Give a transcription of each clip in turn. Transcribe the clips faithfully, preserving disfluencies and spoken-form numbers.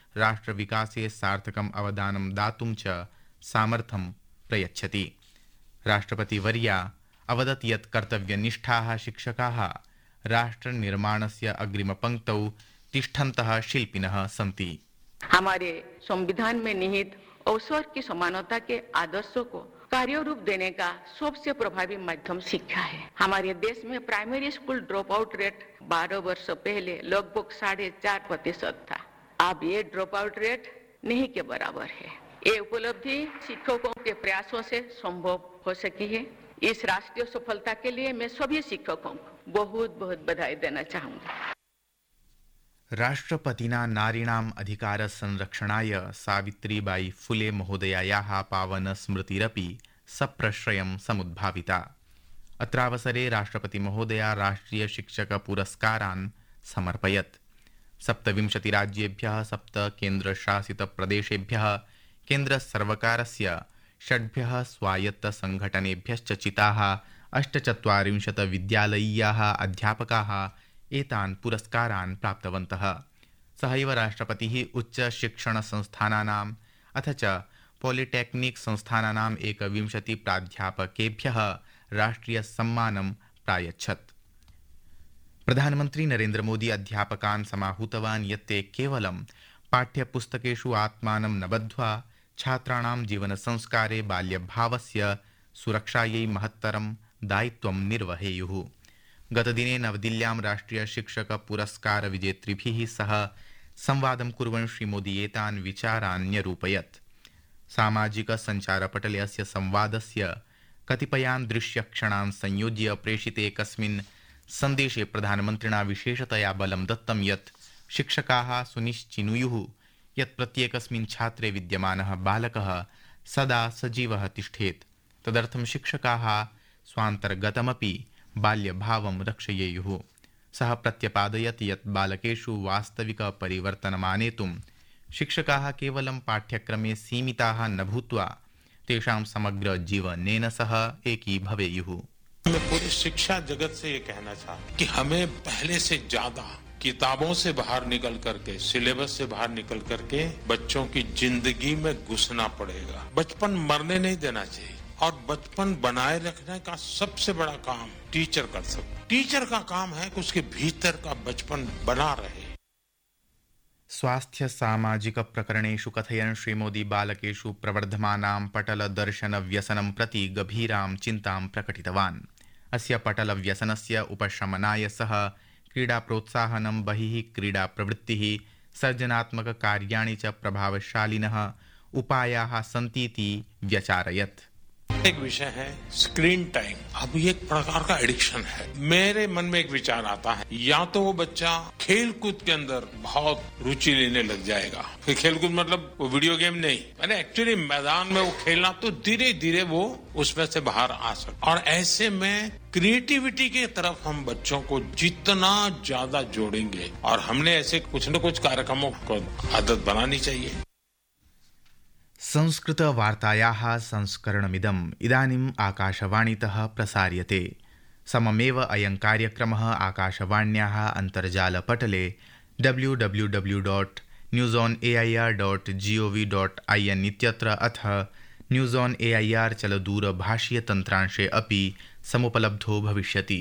राष्ट्रविकासे सार्थकम् अवदानं दातुं च सामर्थ्यं प्रयच्छति। राष्ट्रपतिवर्या अवदत् यत् कर्तव्यनिष्ठाः शिक्षकाः राष्ट्रनिर्माणस्य अग्रिमपङ्क्तौ तिष्ठन्तः शिल्पिनः सन्ति। हमारे संविधान में निहित अवसर की समानता के आदर्शों को कार्य रूप देने का सबसे प्रभावी माध्यम शिक्षा है। हमारे देश में primary school drop out rate बारह वर्ष पहले लगभग साढ़े चार प्रतिशत था। अब ये ड्रॉप आउट रेट नहीं के बराबर है। ये उपलब्धि शिक्षकों के प्रयासों से संभव हो सकी है। इस राष्ट्रीय सफलता के लिए मैं सभी शिक्षकों को बहुत बहुत बधाई देना चाहूँगा। राष्ट्रपतिना नारीणाम् अधिकारसंरक्षणाय सावित्रीबाई फुले महोदयायाः पावनस्मृतिरपि सप्रश्रयं समुद्भाविता। अत्रावसरे राष्ट्रपति महोदया राष्ट्रिय शिक्षक पुरस्कारान् समर्पयत्। सप्तविंशतिराज्येभ्यः सप्त केन्द्रशासितप्रदेशेभ्यः केन्द्रसर्वकारस्य षड्भ्यः स्वायत्तसंघटनेभ्यश्च चिताः अष्टचत्वारिंशत् विद्यालयीयाः अध्यापकाः एतान् पुरस्कारान् प्राप्तवन्तः। सहैव राष्ट्रपतिः उच्चशिक्षणसंस्थानानाम् अथ च पॉलिटेक्निक संस्थानानाम् एकविंशति प्राध्यापकेभ्यः राष्ट्रियसम्मानं प्रायच्छत्। प्रधानमन्त्री नरेन्द्र मोदी अध्यापकान् समाहूतवान् यत् ते केवलं पाठ्यपुस्तकेषु आत्मानं न बद्ध्वा छात्राणां जीवनसंस्कारे बाल्यभावस्य सुरक्षायै महत्तरं दायित्वं निर्वहेयुः। गतदिने नवदिल्ल्यां राष्ट्रिय शिक्षक पुरस्कार विजेतृभिः सह संवादं कुर्वन् श्रीमोदी एतान् विचारान् न्यरूपयत्। सामाजिक सञ्चारपटले अस्य संवादस्य कतिपयान् दृश्यक्षणान् संयोज्य प्रेषिते एकस्मिन् सन्देशे प्रधानमन्त्रिणा विशेषतया बलं दत्तं यत् शिक्षकाः सुनिश्चिनुयुः यत् प्रत्येकस्मिन् छात्रे विद्यमानः बालकः सदा सजीवः तिष्ठेत्। तदर्थं शिक्षकाः स्वान्तर्गतमपि बाल्यभावं रक्षयेयुः। सः प्रत्यपादयत् यत् बालकेषु वास्तविक परिवर्तनमानेतुं शिक्षकाः केवलं पाठ्यक्रमे सीमिताः न भूत्वा तेषां समग्र जीवनेन सह एकी भवेयुः। मैं पूरे शिक्षा जगत से ये कहना चाहता कि हमें पहले से ज्यादा किताबों से बाहर निकल करके, सिलेबस से बाहर निकल करके बच्चों की जिंदगी में घुसना पड़ेगा। बचपन मरने नहीं देना चाहिए और बचपन बनाए रखने का सबसे बड़ा काम टीचर कर सकता। टीचर का काम है कि उसके भीतर का बचपन बना रहे। स्वास्थ्य सामाजिक प्रकरणेषु कथयन् श्रीमोदी बालकेषु प्रवर्धमानां पटल दर्शन व्यसनं प्रति गभीरां चिन्तां प्रकटितवान्। अस्य पटल व्यसनस्य उपशमनाय सह क्रीडा प्रोत्साहनं, बहिः क्रीडा प्रवृत्तिः, सर्जनात्मक कार्याणि च प्रभावशालिनः उपायाः सन्तीति व्यचारयत्। एक विषय है स्क्रीन टाइम। अब ये एक प्रकार का एडिक्शन है। मेरे मन में एक विचार आता है, या तो वो बच्चा खेल कूद के अंदर बहुत रुचि लेने लग जाएगा। फिर खेल कूद मतलब वो वीडियो गेम नहीं, मैंने एक्चुअली मैदान में वो खेलना, तो धीरे धीरे वो उसमें से बाहर आ सकता। और ऐसे में क्रिएटिविटी की तरफ हम बच्चों को जितना ज्यादा जोड़ेंगे, और हमने ऐसे कुछ न कुछ कार्यक्रमों को आदत बनानी चाहिए। संस्कृत वार्तायाः संस्करणमिदम् इदानीम् आकाशवाणीतः प्रसार्यते। सममेव अयं कार्यक्रमः आकाशवाण्याः अन्तर्जालपटले W W W dot news on A I R dot G O V dot I N इत्यत्र अथ news on A I R चलदूरभाषीयतन्त्रांशे अपि समुपलब्धो भविष्यति।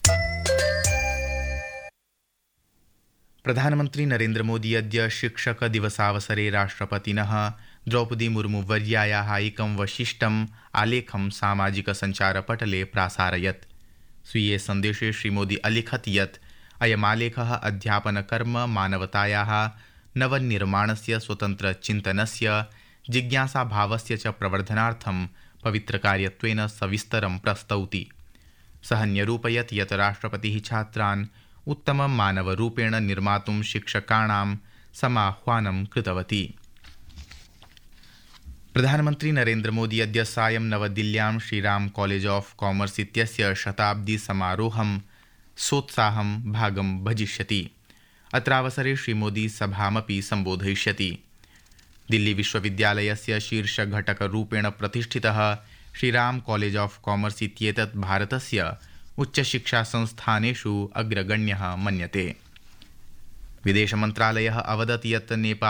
प्रधानमन्त्री नरेन्द्र मोदी अद्य शिक्षक दिवसावसरे राष्ट्रपतिनः द्रौपदी मुर्मुवर्यायाः एकं वशिष्ठम् आलेखं सामाजिक सञ्चारपटले प्रासारयत्। स्वीये सन्देशे श्रीमोदी अलिखत् यत् अयमालेखः अध्यापनकर्म मानवतायाः नवनिर्माणस्य, स्वतन्त्रचिन्तनस्य, जिज्ञासाभावस्य च प्रवर्धनार्थं पवित्रकार्यत्वेन सविस्तरं प्रस्तौति। सः न्यरूपयत् यत् राष्ट्रपतिः छात्रान् उत्तमं मानवरूपेण निर्मातुं शिक्षकाणां समाह्वानं कृतवती। प्रधानमन्त्री नरेन्द्र मोदी अद्य सायं नवदिल्ल्यां श्रीराम कॉलेज ऑफ कॉमर्स इत्यस्य शताब्दी समारोहं सोत्साहं भागं भजिष्यति। अत्रावसरे श्रीमोदी सभामपि सम्बोधयिष्यति। दिल्ली विश्वविद्यालयस्य शीर्षघटकरूपेण प्रतिष्ठितः श्रीराम कॉलेज ऑफ कॉमर्स इत्येतत् भारतस्य उच्चशिक्षासंस्थानेषु अग्रगण्यः मन्यते। विदेशमन्त्रालयः अवदत् यत् नेपाल